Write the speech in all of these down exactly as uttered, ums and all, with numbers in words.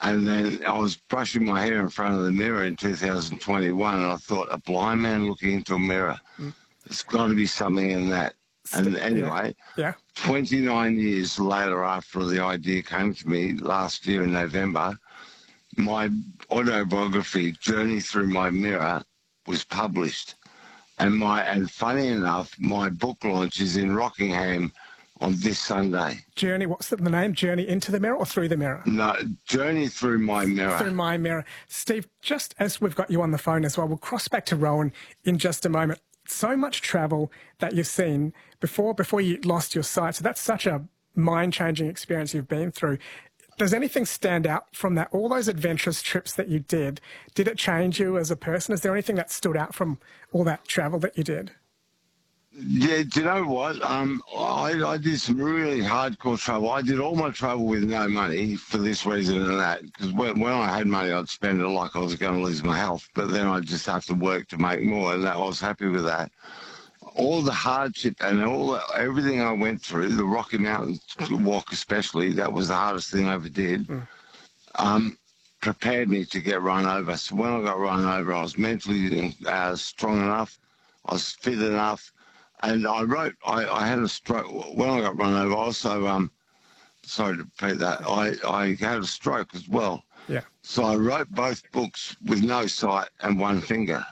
And then I was brushing my hair in front of the mirror in two thousand twenty-one, and I thought, a blind man looking into a mirror, mm. there's got to be something in that. And anyway, yeah. Yeah. twenty-nine years later, after the idea came to me last year in November, my autobiography, Journey Through My Mirror, was published. And my and funny enough, my book launch is in Rockingham on this Sunday. Journey, what's the name? Journey into the Mirror or Through the Mirror? No, Journey Through My Mirror. Through My Mirror. Steve, just as we've got you on the phone as well, we'll cross back to Rowan in just a moment. So much travel that you've seen before before you lost your sight. So that's such a mind-changing experience you've been through. Does anything stand out from that? All those adventurous trips that you did, did it change you as a person? Is there anything that stood out from all that travel that you did? Yeah, do you know what? Um, I, I did some really hardcore travel. I did all my travel with no money for this reason and that. Because when, when I had money, I'd spend it like I was going to lose my health. But then I'd just have to work to make more, and that, I was happy with that. All the hardship and all the, everything I went through, the Rocky Mountain walk especially, that was the hardest thing I ever did, mm. um, prepared me to get run over. So when I got run over, I was mentally uh, strong enough, I was fit enough. And I wrote, I, I had a stroke. When I got run over, also, um, sorry to repeat that, I, I had a stroke as well. Yeah. So I wrote both books with no sight and one finger.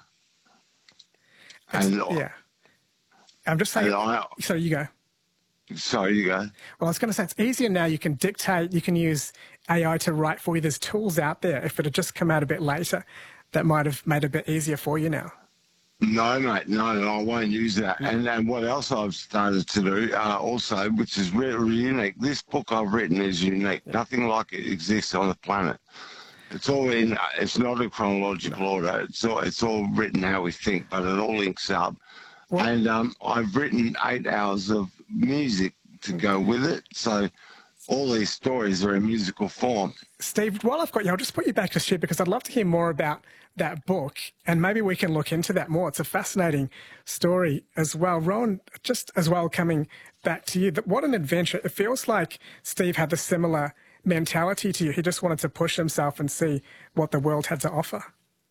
It's, and yeah. I'm just saying, I, so you go. Sorry, you go. Well, I was going to say, it's easier now. You can dictate, you can use A I to write for you. There's tools out there. If it had just come out a bit later, that might have made it a bit easier for you now. No, mate, no, I won't use that. And, and what else I've started to do uh, also, which is really unique, this book I've written is unique. Yeah. Nothing like it exists on the planet. It's all in, it's not a chronological no. order. It's all, it's all written how we think, but it all links up. What? And um, I've written eight hours of music to go with it. So all these stories are in musical form. Steve, while I've got you, I'll just put you back to Stu because I'd love to hear more about that book, and maybe we can look into that more. It's a fascinating story as well. Rowan, just as well coming back to you, what an adventure. It feels like Steve had the similar mentality to you. He just wanted to push himself and see what the world had to offer.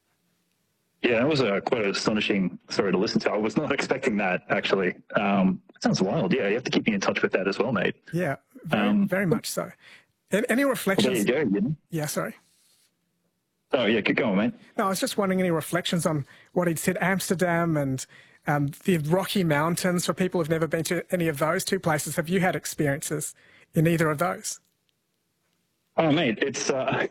Yeah, that was a, quite an astonishing story to listen to. I was not expecting that, actually. Um, it sounds wild. Yeah, you have to keep me in touch with that as well, mate. Yeah, very, um, very much so. Any reflections? There you go, you know? Yeah, sorry. Oh, yeah, keep going, mate. No, I was just wondering any reflections on what he'd said, Amsterdam and um, the Rocky Mountains, for people who've never been to any of those two places. Have you had experiences in either of those? Oh, mate, it's... Uh,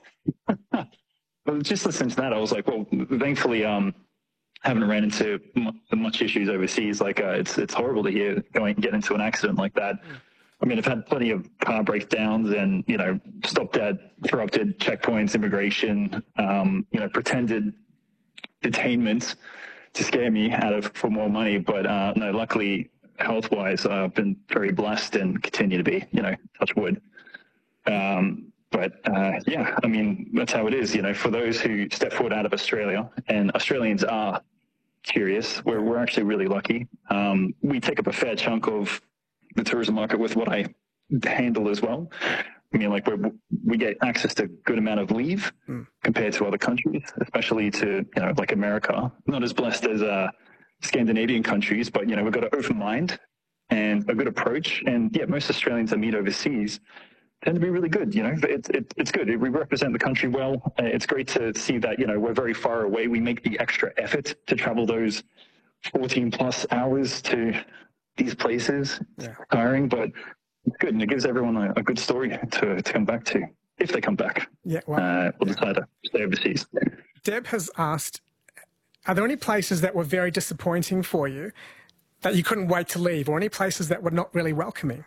just listening to that, I was like, well, thankfully, um, haven't ran into much issues overseas. Like, uh, it's it's horrible to hear going get into an accident like that. I mean, I've had plenty of car breakdowns and, you know, stopped at corrupted checkpoints, immigration, um, you know, pretended detainments to scare me out of for more money. But uh, no, luckily, health-wise, uh, I've been very blessed and continue to be, you know, touch wood. Um, but uh, yeah, I mean, that's how it is, you know, for those who step forward out of Australia, and Australians are curious, we're, we're actually really lucky. Um, we take up a fair chunk of the tourism market with what I handle as well. I mean, like, we we get access to a good amount of leave mm. compared to other countries, especially to, you know, like America. Not as blessed as uh, Scandinavian countries, but, you know, we've got an open mind and a good approach. And yeah, most Australians I meet overseas tend to be really good, you know. It's it, it's good. We represent the country well. It's great to see that, you know, we're very far away. We make the extra effort to travel those fourteen plus hours to these places. Yeah. It's tiring, but it's good, and it gives everyone a, a good story to, to come back to, if they come back. Yeah, well, uh, or yeah. decide to stay overseas. Deb has asked, are there any places that were very disappointing for you that you couldn't wait to leave, or any places that were not really welcoming?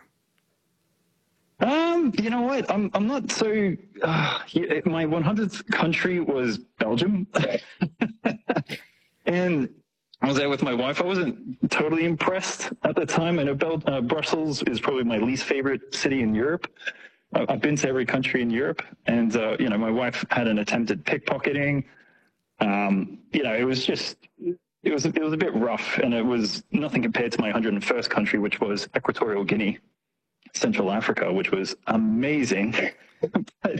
Um, you know what? I'm I'm not so. Uh, yeah, my one hundredth country was Belgium, and I was there with my wife. I wasn't totally impressed at the time. I know Bel- uh, Brussels is probably my least favorite city in Europe. I've been to every country in Europe, and uh, you know, my wife had an attempt at pickpocketing. Um, you know, it was just it was it was a bit rough, and it was nothing compared to my one hundred first country, which was Equatorial Guinea, Central Africa, which was amazing. But